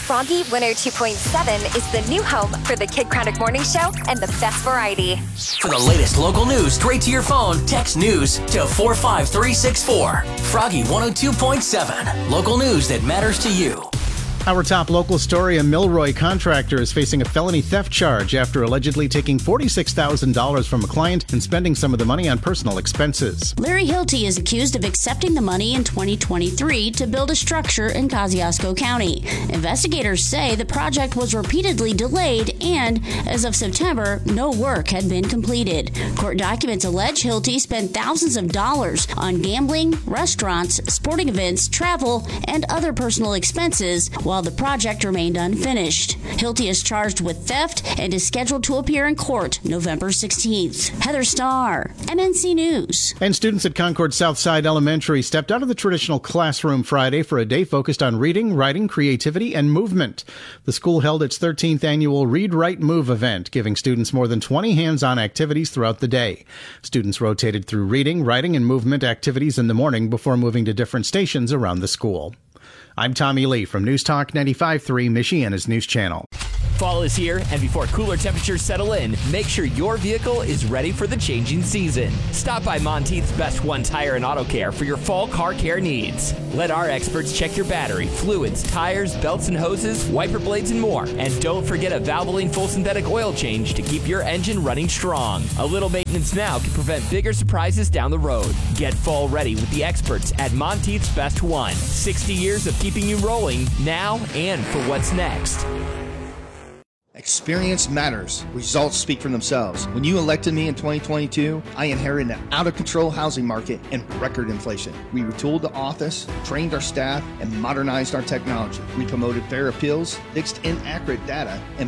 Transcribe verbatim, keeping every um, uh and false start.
Froggy one oh two point seven is the new home for the Kid Craddock Morning Show and the best variety. For the latest local news straight to your phone, text news to four five three six four. Froggy one oh two point seven. Local news that matters to you. Our top local story, a Milroy contractor is facing a felony theft charge after allegedly taking forty-six thousand dollars from a client and spending some of the money on personal expenses. Larry Hilty is accused of accepting the money in twenty twenty-three to build a structure in Kosciuszko County. Investigators say the project was repeatedly delayed and, as of September, no work had been completed. Court documents allege Hilty spent thousands of dollars on gambling, restaurants, sporting events, travel, and other personal expenses, while the project remained unfinished. Hilty is charged with theft and is scheduled to appear in court November sixteenth. Heather Starr, M N C News. And students at Concord Southside Elementary stepped out of the traditional classroom Friday for a day focused on reading, writing, creativity, and movement. The school held its thirteenth annual Read, Write, Move event, giving students more than twenty hands-on activities throughout the day. Students rotated through reading, writing, and movement activities in the morning before moving to different stations around the school. I'm Tommy Lee from News Talk ninety-five point three, Michiana's News Channel. Fall is here, and before cooler temperatures settle in, make sure your vehicle is ready for the changing season. Stop by Monteith's Best One Tire and Auto Care for your fall car care needs. Let our experts check your battery, fluids, tires, belts and hoses, wiper blades, and more. And don't forget a Valvoline full synthetic oil change to keep your engine running strong. A little maintenance now can prevent bigger surprises down the road. Get fall ready with the experts at Monteith's Best One. sixty years of keeping you rolling now and for what's next. Experience matters. Results speak for themselves. When you elected me in twenty twenty-two, I inherited an out-of-control housing market and record inflation. We retooled the office, trained our staff, and modernized our technology. We promoted fair appeals, fixed inaccurate data, and